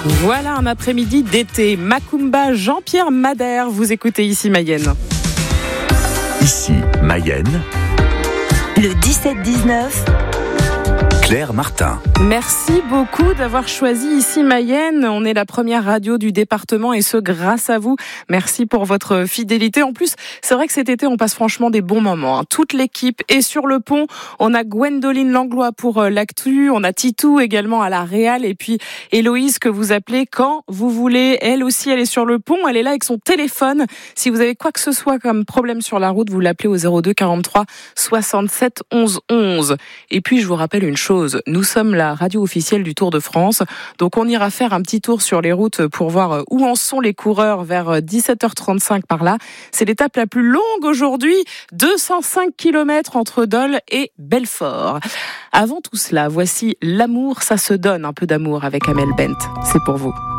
Voilà un après-midi d'été. Macumba, Jean-Pierre Madère, vous écoutez ici Mayenne. Ici Mayenne. Le 17-19. Claire Martin. Merci beaucoup d'avoir choisi ici Mayenne. On est la première radio du département et ce grâce à vous. Merci pour votre fidélité. En plus, c'est vrai que cet été, on passe franchement des bons moments. Toute l'équipe est sur le pont. On a Gwendoline Langlois pour l'actu. On a Titou également à la réal. Et puis Héloïse que vous appelez quand vous voulez. Elle aussi, elle est sur le pont. Elle est là avec son téléphone. Si vous avez quoi que ce soit comme problème sur la route, vous l'appelez au 02 43 67 11 11. Et puis, je vous rappelle une chose. Nous sommes la radio officielle du Tour de France, donc on ira faire un petit tour sur les routes pour voir où en sont les coureurs vers 17h35 par là. C'est l'étape la plus longue aujourd'hui, 205 km entre Dole et Belfort. Avant tout cela, voici L'amour, ça se donne, un peu d'amour avec Amel Bent. C'est pour vous.